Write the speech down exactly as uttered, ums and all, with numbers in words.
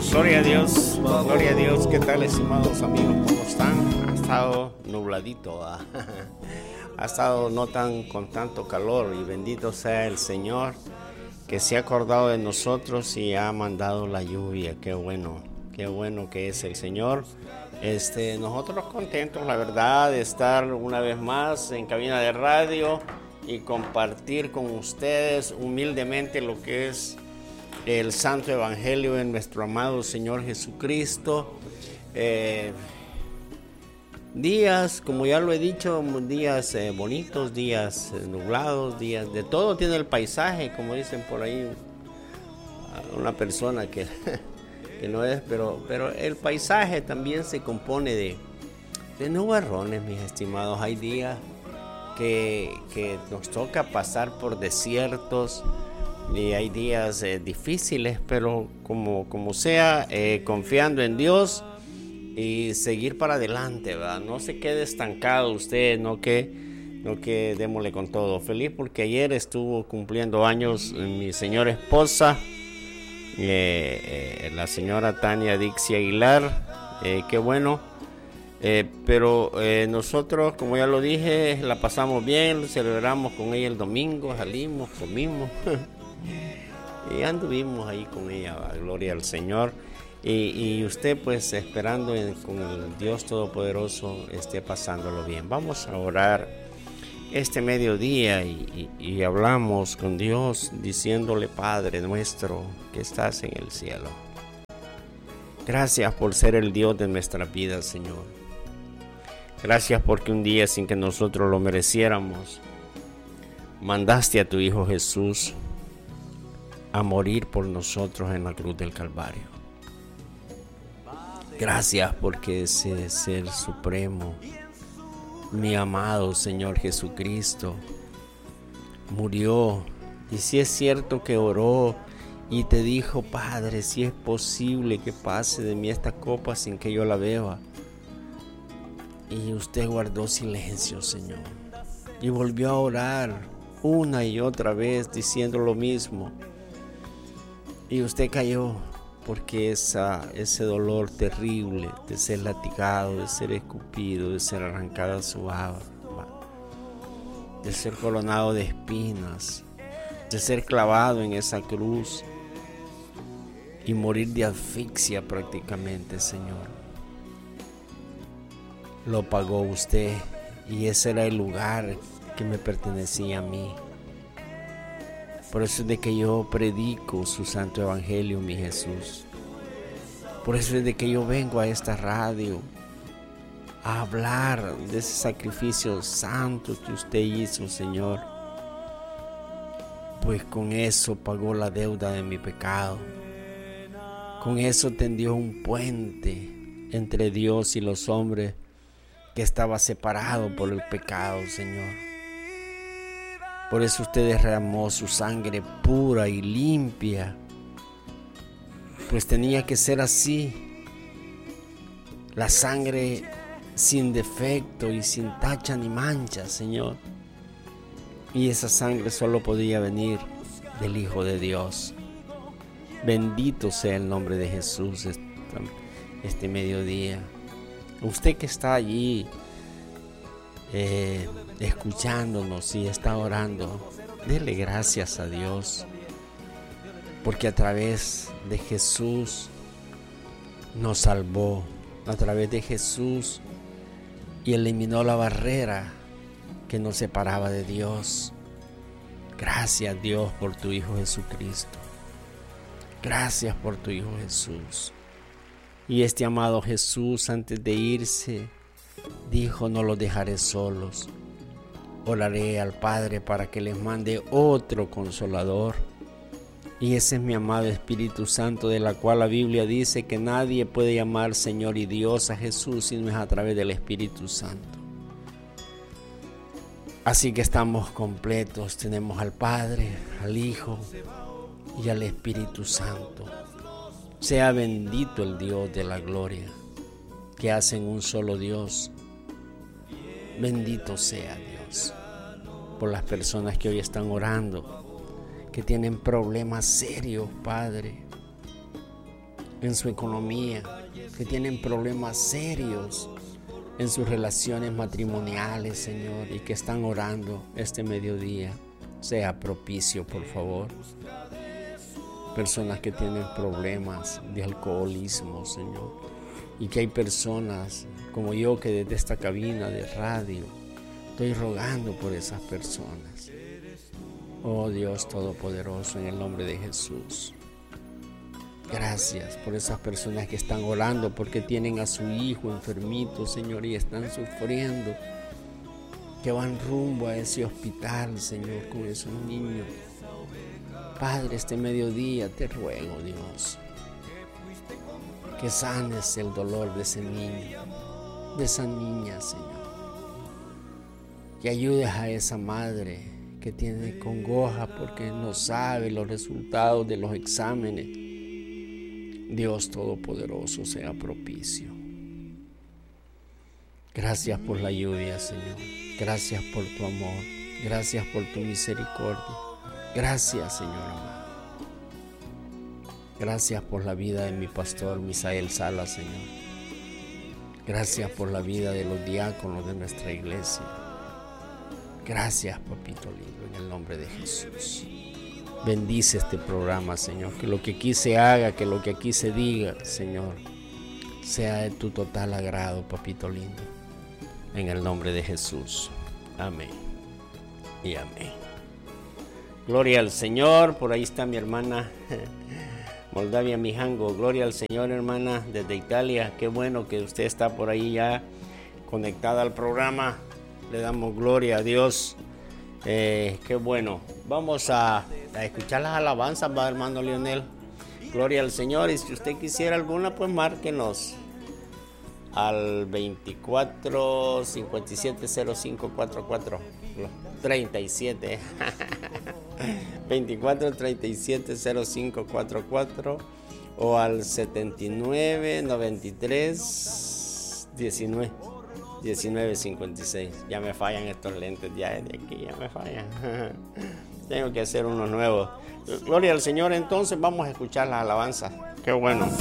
Gloria a Dios, gloria a Dios. ¿Qué tal, estimados amigos? ¿Cómo están? Ha estado nubladito, ¿ah? Ha estado no tan con tanto calor, y bendito sea el Señor que se ha acordado de nosotros y ha mandado la lluvia. Qué bueno, qué bueno que es el Señor. Este, nosotros contentos, la verdad, de estar una vez más en cabina de radio y compartir con ustedes humildemente lo que es el Santo Evangelio de nuestro amado Señor Jesucristo. Eh, días, como ya lo he dicho, días eh, bonitos, días eh, nublados, días de todo tiene el paisaje, como dicen por ahí una persona que, que no es, pero, pero el paisaje también se compone de, de nubarrones, mis estimados. Hay días que, que nos toca pasar por desiertos, y hay días eh, difíciles, pero como, como sea, eh, confiando en Dios y seguir para adelante, ¿verdad? No se quede estancado usted, no que, no que démosle con todo. Feliz porque ayer estuvo cumpliendo años mi señora esposa, eh, eh, la señora Tania Dixie Aguilar. Eh, qué bueno. Eh, pero eh, nosotros, como ya lo dije, la pasamos bien, celebramos con ella el domingo, salimos, comimos. Y anduvimos ahí con ella, gloria al Señor. Y, y usted pues esperando en, con el Dios Todopoderoso esté pasándolo bien. Vamos a orar este mediodía y, y, y hablamos con Dios diciéndole: Padre nuestro que estás en el cielo, gracias por ser el Dios de nuestra vida, Señor. Gracias porque un día, sin que nosotros lo mereciéramos, mandaste a tu Hijo Jesús a morir por nosotros en la cruz del Calvario. Gracias porque ese Ser Supremo, mi amado Señor Jesucristo, murió. Y si es cierto que oró y te dijo: Padre, si es posible que pase de mí esta copa sin que yo la beba. Y usted guardó silencio, Señor, y volvió a orar una y otra vez diciendo lo mismo. Y usted cayó porque esa, ese dolor terrible de ser latigado, de ser escupido, de ser arrancada su barba, de ser coronado de espinas, de ser clavado en esa cruz y morir de asfixia prácticamente, Señor. Lo pagó usted, y ese era el lugar que me pertenecía a mí. Por eso es de que yo predico su santo evangelio, mi Jesús. Por eso es de que yo vengo a esta radio a hablar de ese sacrificio santo que usted hizo, Señor. Pues con eso pagó la deuda de mi pecado. Con eso tendió un puente entre Dios y los hombres que estaba separado por el pecado, Señor. Por eso usted derramó su sangre pura y limpia, pues tenía que ser así. La sangre sin defecto y sin tacha ni mancha, Señor. Y esa sangre solo podía venir del Hijo de Dios. Bendito sea el nombre de Jesús este, este mediodía. Usted que está allí eh, escuchándonos y está orando, dele gracias a Dios, porque a través de Jesús nos salvó, a través de Jesús, y eliminó la barrera que nos separaba de Dios. Gracias, Dios, por tu Hijo Jesucristo. Gracias por tu Hijo Jesús. Y este amado Jesús, antes de irse, dijo: no los dejaré solos. Oraré al Padre para que les mande otro consolador. Y ese es mi amado Espíritu Santo, de la cual la Biblia dice que nadie puede llamar Señor y Dios a Jesús si no es a través del Espíritu Santo. Así que estamos completos. Tenemos al Padre, al Hijo y al Espíritu Santo. Sea bendito el Dios de la gloria, que hacen un solo Dios. Bendito sea Dios por las personas que hoy están orando, que tienen problemas serios, Padre. en su economía, que tienen problemas serios en sus relaciones matrimoniales, Señor, y que están orando este mediodía. Sea propicio, por favor. Personas que tienen problemas de alcoholismo, Señor, y que hay personas como yo que desde esta cabina de radio estoy rogando por esas personas. Oh Dios Todopoderoso, en el nombre de Jesús. Gracias por esas personas que están orando porque tienen a su hijo enfermito, Señor, y están sufriendo, que van rumbo a ese hospital, Señor, con esos niños. Padre, este mediodía te ruego, Dios, que sanes el dolor de ese niño, de esa niña, Señor. Que ayudes a esa madre que tiene congoja porque no sabe los resultados de los exámenes. Dios Todopoderoso, sea propicio. Gracias por la lluvia, Señor. Gracias por tu amor. Gracias por tu misericordia. Gracias, Señor amado. Gracias por la vida de mi pastor Misael Salas, Señor. Gracias por la vida de los diáconos de nuestra iglesia. Gracias, papito lindo, en el nombre de Jesús. Bendice este programa, Señor. Que lo que aquí se haga, que lo que aquí se diga, Señor, sea de tu total agrado, papito lindo. En el nombre de Jesús. Amén. Y amén. Gloria al Señor. Por ahí está mi hermana Moldavia Mijango. Gloria al Señor, hermana, desde Italia. Qué bueno que usted está por ahí ya conectada al programa. Le damos gloria a Dios. Eh, qué bueno. Vamos a, a escuchar las alabanzas, va, hermano Leonel. Gloria al Señor. Y si usted quisiera alguna, pues márquenos al veinticuatro cincuenta y siete cero cinco cuarenta y cuatro treinta y siete veinticuatro treinta y siete cero cinco cuarenta y cuatro o al setenta y nueve noventa y tres diecinueve diecinueve cincuenta y seis. Ya me fallan estos lentes ya de aquí, ya me fallan. Tengo que hacer unos nuevos. Gloria al Señor. Entonces vamos a escuchar la alabanza. Qué bueno.